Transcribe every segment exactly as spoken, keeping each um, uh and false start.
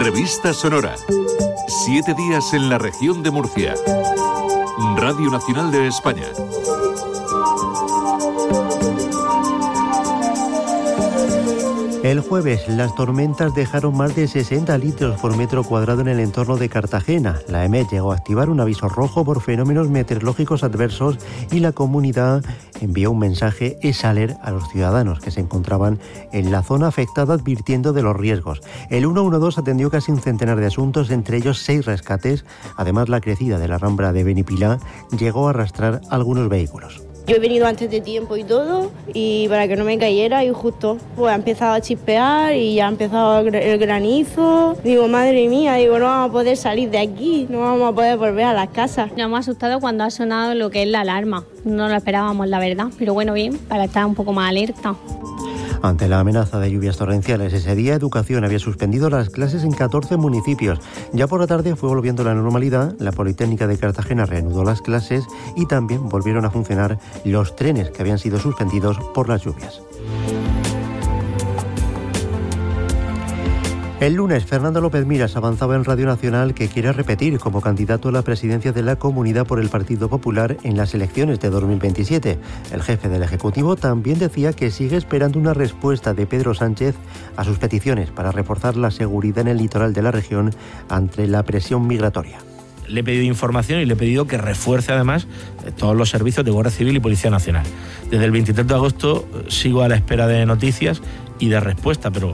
Revista Sonora. Siete días en la región de Murcia. Radio Nacional de España. El jueves, las tormentas dejaron más de sesenta litros por metro cuadrado en el entorno de Cartagena. La EMET llegó a activar un aviso rojo por fenómenos meteorológicos adversos y la comunidad envió un mensaje ESALER a los ciudadanos que se encontraban en la zona afectada, advirtiendo de los riesgos. El ciento doce atendió casi un centenar de asuntos, entre ellos seis rescates. Además, la crecida de la Rambla de Benipilá llegó a arrastrar algunos vehículos. Yo he venido antes de tiempo y todo, y para que no me cayera, y justo pues ha empezado a chispear y ya ha empezado el granizo. Digo, madre mía, digo, no vamos a poder salir de aquí, no vamos a poder volver a las casas. Nos hemos asustado cuando ha sonado lo que es la alarma. No lo esperábamos, la verdad, pero bueno, bien, para estar un poco más alerta. Ante la amenaza de lluvias torrenciales, ese día Educación había suspendido las clases en catorce municipios. Ya por la tarde fue volviendo a la normalidad, la Politécnica de Cartagena reanudó las clases y también volvieron a funcionar los trenes que habían sido suspendidos por las lluvias. El lunes, Fernando López Miras avanzaba en Radio Nacional que quiere repetir como candidato a la presidencia de la Comunidad por el Partido Popular en las elecciones de dos mil veintisiete. El jefe del Ejecutivo también decía que sigue esperando una respuesta de Pedro Sánchez a sus peticiones para reforzar la seguridad en el litoral de la región ante la presión migratoria. Le he pedido información y le he pedido que refuerce además todos los servicios de Guardia Civil y Policía Nacional. Desde el veintitrés de agosto sigo a la espera de noticias y de respuesta, pero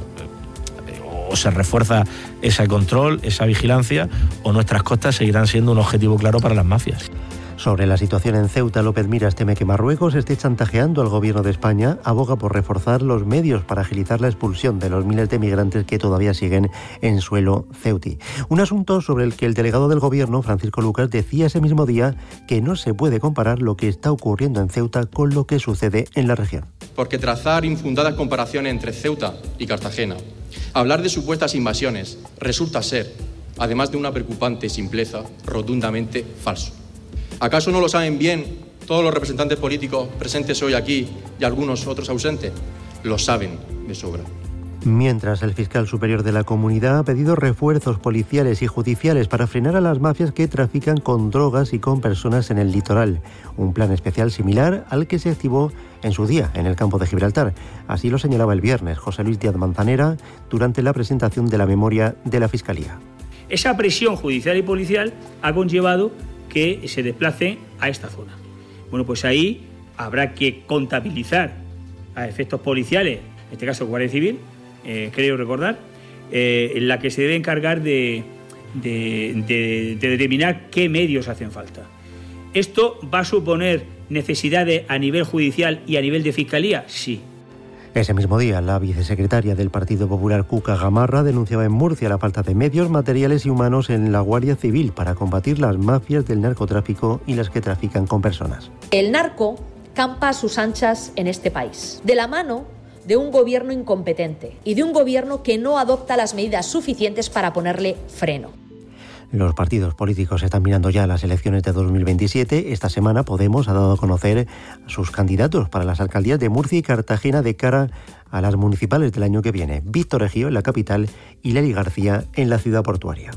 o se refuerza ese control, esa vigilancia, o nuestras costas seguirán siendo un objetivo claro para las mafias. Sobre la situación en Ceuta, López Miras teme que Marruecos esté chantajeando al gobierno de España, aboga por reforzar los medios para agilizar la expulsión de los miles de migrantes que todavía siguen en suelo ceutí. Un asunto sobre el que el delegado del gobierno, Francisco Lucas, decía ese mismo día que no se puede comparar lo que está ocurriendo en Ceuta con lo que sucede en la región. Porque trazar infundadas comparaciones entre Ceuta y Cartagena, hablar de supuestas invasiones, resulta ser, además de una preocupante simpleza, rotundamente falso. ¿Acaso no lo saben bien todos los representantes políticos presentes hoy aquí y algunos otros ausentes? Lo saben de sobra. Mientras, el fiscal superior de la comunidad ha pedido refuerzos policiales y judiciales para frenar a las mafias que trafican con drogas y con personas en el litoral. Un plan especial similar al que se activó en su día en el campo de Gibraltar. Así lo señalaba el viernes José Luis Díaz Manzanera durante la presentación de la memoria de la Fiscalía. Esa presión judicial y policial ha conllevado que se desplace a esta zona. Bueno, pues ahí habrá que contabilizar a efectos policiales, en este caso Guardia Civil, eh, creo recordar, eh, en la que se debe encargar de, de, de, de determinar qué medios hacen falta. ¿Esto va a suponer necesidades a nivel judicial y a nivel de fiscalía? Sí. Ese mismo día, la vicesecretaria del Partido Popular, Cuca Gamarra, denunciaba en Murcia la falta de medios materiales y humanos en la Guardia Civil para combatir las mafias del narcotráfico y las que trafican con personas. El narco campa a sus anchas en este país, de la mano de un gobierno incompetente y de un gobierno que no adopta las medidas suficientes para ponerle freno. Los partidos políticos están mirando ya las elecciones de dos mil veintisiete. Esta semana Podemos ha dado a conocer a sus candidatos para las alcaldías de Murcia y Cartagena de cara a las municipales del año que viene. Víctor Ejío en la capital y Lely García en la ciudad portuaria.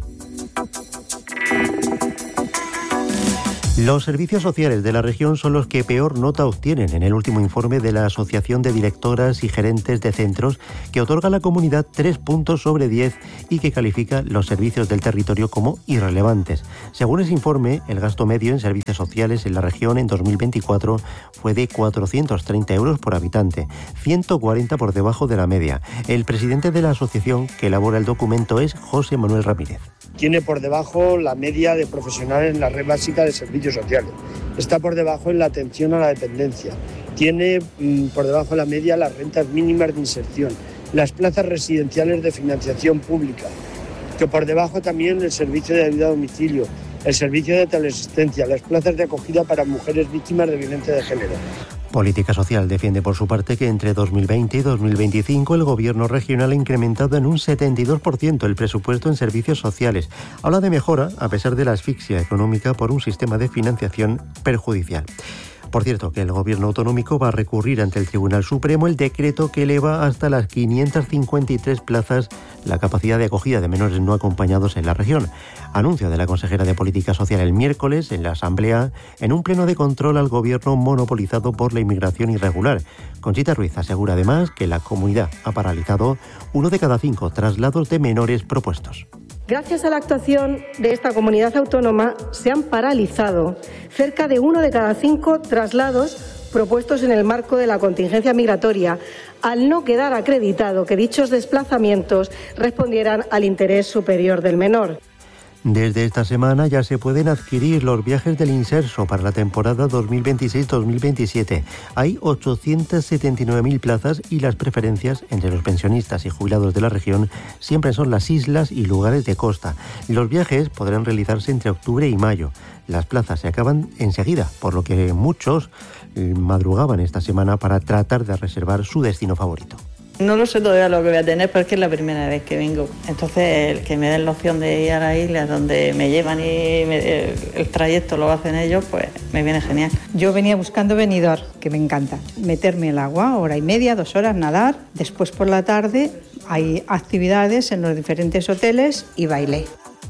Los servicios sociales de la región son los que peor nota obtienen en el último informe de la Asociación de Directoras y Gerentes de Centros, que otorga a la comunidad tres puntos sobre diez y que califica los servicios del territorio como irrelevantes. Según ese informe, el gasto medio en servicios sociales en la región en dos mil veinticuatro fue de cuatrocientos treinta euros por habitante, ciento cuarenta por debajo de la media. El presidente de la asociación que elabora el documento es José Manuel Ramírez. Tiene por debajo la media de profesionales en la red básica de servicios sociales. Está por debajo en la atención a la dependencia. Tiene mmm, por debajo de la media las rentas mínimas de inserción, las plazas residenciales de financiación pública, que por debajo también el servicio de ayuda a domicilio, el servicio de teleasistencia, las plazas de acogida para mujeres víctimas de violencia de género. Política Social defiende por su parte que entre dos mil veinte y dos mil veinticinco el gobierno regional ha incrementado en un setenta y dos por ciento el presupuesto en servicios sociales. Habla de mejora a pesar de la asfixia económica por un sistema de financiación perjudicial. Por cierto, que el gobierno autonómico va a recurrir ante el Tribunal Supremo el decreto que eleva hasta las quinientas cincuenta y tres plazas la capacidad de acogida de menores no acompañados en la región. Anuncio de la consejera de Política Social el miércoles en la Asamblea en un pleno de control al gobierno monopolizado por la inmigración irregular. Conchita Ruiz asegura además que la comunidad ha paralizado uno de cada cinco traslados de menores propuestos. Gracias a la actuación de esta comunidad autónoma se han paralizado cerca de uno de cada cinco traslados propuestos en el marco de la contingencia migratoria, al no quedar acreditado que dichos desplazamientos respondieran al interés superior del menor. Desde esta semana ya se pueden adquirir los viajes del Inserso para la temporada dos mil veintiséis dos mil veintisiete. Hay ochocientas setenta y nueve mil plazas y las preferencias entre los pensionistas y jubilados de la región siempre son las islas y lugares de costa. Los viajes podrán realizarse entre octubre y mayo. Las plazas se acaban enseguida, por lo que muchos madrugaban esta semana para tratar de reservar su destino favorito. No lo sé todavía lo que voy a tener porque es la primera vez que vengo. Entonces, el que me den la opción de ir a las islas donde me llevan y me, el trayecto lo hacen ellos, pues me viene genial. Yo venía buscando Benidorm, que me encanta. Meterme al agua, hora y media, dos horas, nadar. Después por la tarde hay actividades en los diferentes hoteles y baile.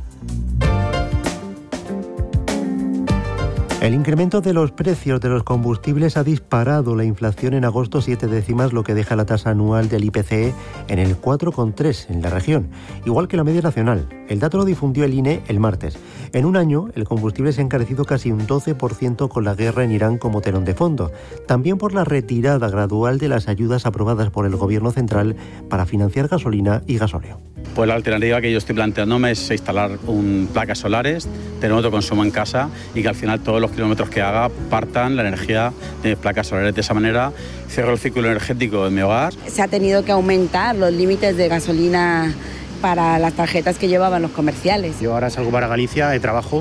El incremento de los precios de los combustibles ha disparado la inflación en agosto siete décimas, lo que deja la tasa anual del I P C E en el cuatro coma tres en la región, igual que la media nacional. El dato lo difundió el I N E el martes. En un año, el combustible se ha encarecido casi un doce por ciento con la guerra en Irán como telón de fondo, también por la retirada gradual de las ayudas aprobadas por el gobierno central para financiar gasolina y gasóleo. Pues la alternativa que yo estoy planteándome es instalar un, placas solares, tener otro consumo en casa y que al final todos los kilómetros que haga partan la energía de placas solares. De esa manera cierro el ciclo energético de mi hogar. Se ha tenido que aumentar los límites de gasolina para las tarjetas que llevaban los comerciales. Yo ahora salgo para Galicia de trabajo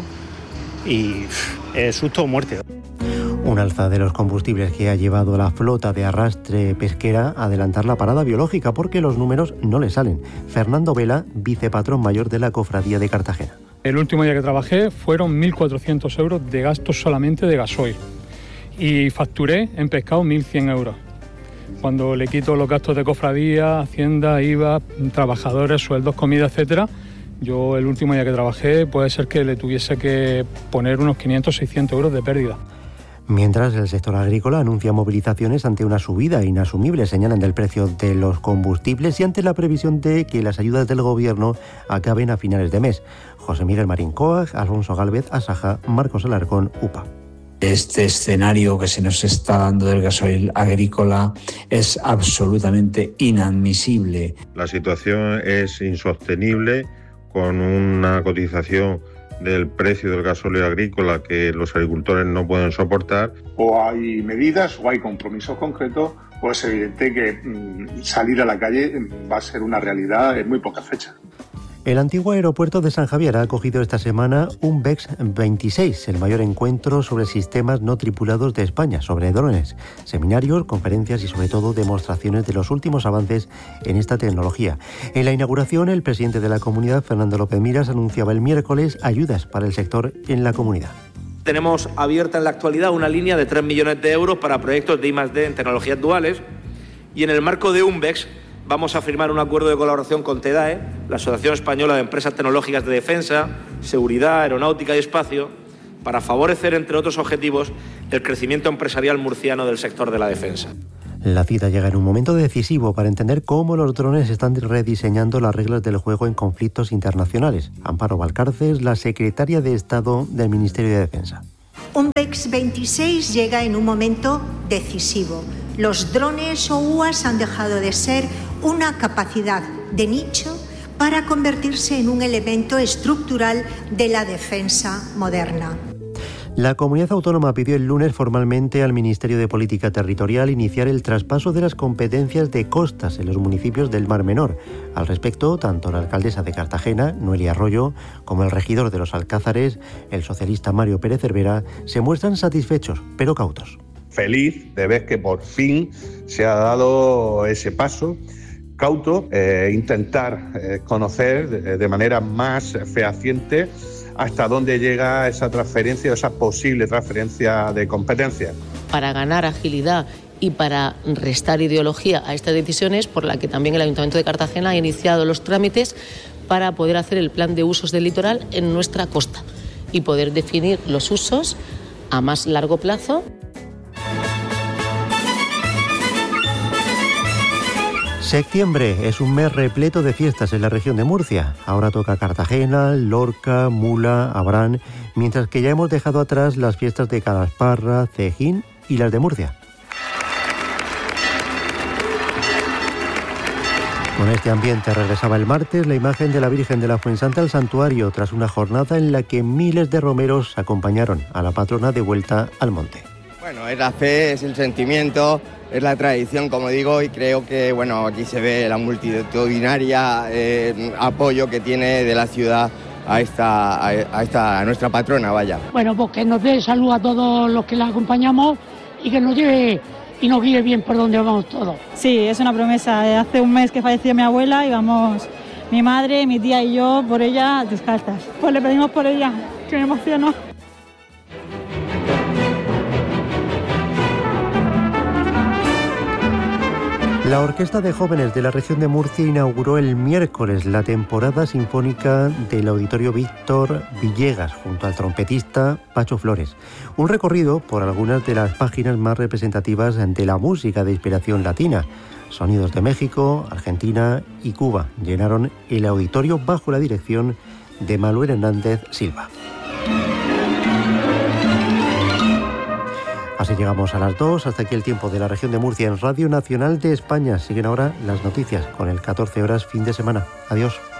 y es susto o muerte. Un alza de los combustibles que ha llevado a la flota de arrastre pesquera a adelantar la parada biológica porque los números no le salen. Fernando Vela, vicepatrón mayor de la Cofradía de Cartagena. El último día que trabajé fueron mil cuatrocientos euros de gastos solamente de gasoil y facturé en pescado mil cien euros. Cuando le quito los gastos de cofradía, hacienda, I V A, trabajadores, sueldos, comida, etcétera, yo el último día que trabajé puede ser que le tuviese que poner unos quinientos, seiscientos euros de pérdida. Mientras el sector agrícola anuncia movilizaciones ante una subida inasumible, señalan, del precio de los combustibles y ante la previsión de que las ayudas del gobierno acaben a finales de mes. José Miguel Marín Coag, Alfonso Gálvez, Asaja, Marcos Alarcón, U P A. Este escenario que se nos está dando del gasoil agrícola es absolutamente inadmisible. La situación es insostenible con una cotización del precio del gasóleo agrícola que los agricultores no pueden soportar. O hay medidas o hay compromisos concretos, o es evidente que mmm, salir a la calle va a ser una realidad en muy pocas fechas. El antiguo aeropuerto de San Javier ha acogido esta semana un BEX veintiséis, el mayor encuentro sobre sistemas no tripulados de España, sobre drones, seminarios, conferencias y sobre todo demostraciones de los últimos avances en esta tecnología. En la inauguración, el presidente de la comunidad, Fernando López Miras, anunciaba el miércoles ayudas para el sector en la comunidad. Tenemos abierta en la actualidad una línea de tres millones de euros para proyectos de I más D en tecnologías duales y en el marco de UNBEX vamos a firmar un acuerdo de colaboración con TEDAE, la Asociación Española de Empresas Tecnológicas de Defensa, Seguridad, Aeronáutica y Espacio, para favorecer, entre otros objetivos, el crecimiento empresarial murciano del sector de la defensa. La cita llega en un momento decisivo para entender cómo los drones están rediseñando las reglas del juego en conflictos internacionales. Amparo Valcárcel, la secretaria de Estado del Ministerio de Defensa. UNBEX veintiséis llega en un momento decisivo. Los drones o U A S han dejado de ser una capacidad de nicho para convertirse en un elemento estructural de la defensa moderna. La comunidad autónoma pidió el lunes formalmente al Ministerio de Política Territorial iniciar el traspaso de las competencias de costas en los municipios del Mar Menor. Al respecto, tanto la alcaldesa de Cartagena, Noelia Arroyo, como el regidor de los Alcázares, el socialista Mario Pérez Cervera, se muestran satisfechos, pero cautos. Feliz de ver que por fin se ha dado ese paso, cauto, eh, intentar eh, conocer de, de manera más fehaciente hasta dónde llega esa transferencia o esa posible transferencia de competencias. Para ganar agilidad y para restar ideología a estas decisiones, por la que también el Ayuntamiento de Cartagena ha iniciado los trámites para poder hacer el plan de usos del litoral en nuestra costa y poder definir los usos a más largo plazo. Septiembre es un mes repleto de fiestas en la región de Murcia. Ahora toca Cartagena, Lorca, Mula, Abrán, mientras que ya hemos dejado atrás las fiestas de Calasparra, Cejín y las de Murcia. Con este ambiente regresaba el martes la imagen de la Virgen de la Fuensanta al santuario, tras una jornada en la que miles de romeros acompañaron a la patrona de vuelta al monte. Bueno, es la fe, es el sentimiento, es la tradición, como digo, y creo que bueno, aquí se ve la multitudinaria eh, apoyo que tiene de la ciudad a esta, a esta a nuestra patrona, vaya. Bueno, pues que nos dé salud a todos los que la acompañamos y que nos lleve y nos guíe bien por donde vamos todos. Sí, es una promesa. Hace un mes que falleció mi abuela y vamos mi madre, mi tía y yo por ella descalzas. Pues le pedimos por ella, que me emocionó. La Orquesta de Jóvenes de la región de Murcia inauguró el miércoles la temporada sinfónica del Auditorio Víctor Villegas junto al trompetista Pacho Flores. Un recorrido por algunas de las páginas más representativas de la música de inspiración latina. Sonidos de México, Argentina y Cuba llenaron el auditorio bajo la dirección de Manuel Hernández Silva. Así llegamos a las dos, hasta aquí el tiempo de la región de Murcia en Radio Nacional de España. Siguen ahora las noticias con el catorce horas fin de semana. Adiós.